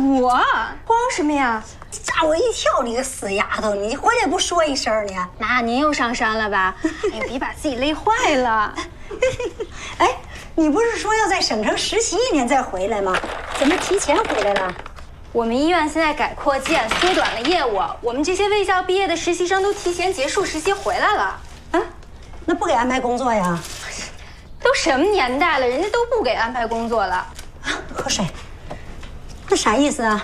我慌什么呀？ 吓我一跳！你个死丫头，你回来不说一声呢？ 那您又上山了吧？哎呦，别把自己累坏了。 哎，你不是说要在省城实习1年再回来吗？怎么提前回来了？ 我们医院现在改扩建，缩短了业务，我们这些卫校毕业的实习生都提前结束实习回来了。 啊，那不给安排工作呀？ 都什么年代了，人家都不给安排工作了。 啊，喝水。那啥意思啊？